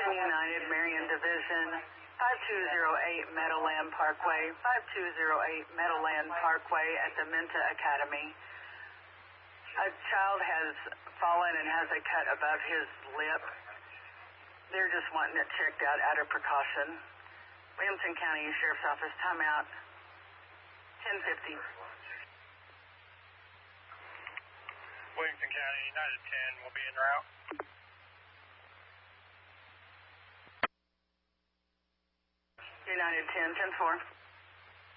United Marion Division, 5208 Meadowland Parkway, 5208 Meadowland Parkway at the Minta Academy. A child has fallen and has a cut above his lip. They're just wanting it checked out of precaution. Williamson County Sheriff's Office, timeout, 10:50. Williamson County, United 10 will be en route. United 10, 10-4.